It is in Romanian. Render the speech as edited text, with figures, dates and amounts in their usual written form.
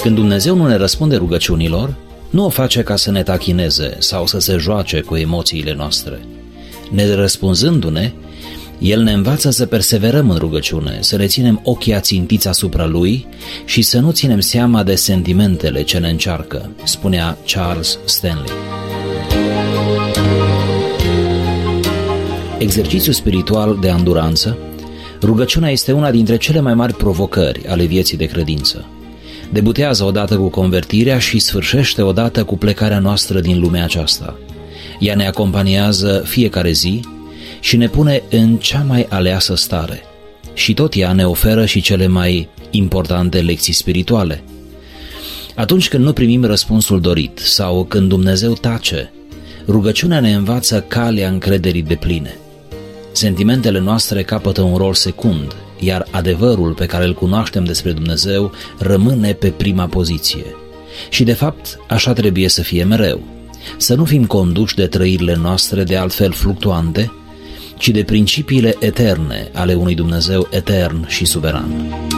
Când Dumnezeu nu ne răspunde rugăciunilor, nu o face ca să ne tachineze sau să se joace cu emoțiile noastre. Nerăspunzându-ne, El ne învață să perseverăm în rugăciune, să ne ținem ochii ațintiți asupra Lui și să nu ținem seama de sentimentele ce ne încearcă, spunea Charles Stanley. Exercițiu spiritual de anduranță, rugăciunea este una dintre cele mai mari provocări ale vieții de credință. Debutează odată cu convertirea și sfârșește odată cu plecarea noastră din lumea aceasta. Ea ne acompaniază fiecare zi și ne pune în cea mai aleasă stare. Și tot ea ne oferă și cele mai importante lecții spirituale. Atunci când nu primim răspunsul dorit sau când Dumnezeu tace, rugăciunea ne învață calea încrederii depline. Sentimentele noastre capătă un rol secund, iar adevărul pe care îl cunoaștem despre Dumnezeu rămâne pe prima poziție. Și de fapt, așa trebuie să fie mereu. Să nu fim conduși de trăirile noastre de altfel fluctuante, ci de principiile eterne ale unui Dumnezeu etern și suveran.